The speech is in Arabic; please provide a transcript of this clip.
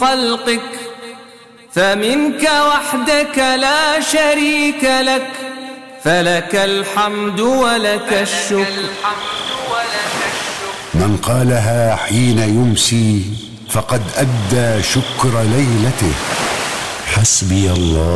خلقك، فمنك وحدك لا شريك لك، فلك الحمد ولك الشكر. من قالها حين يمسي فقد أدى شكر ليلته. حسبي الله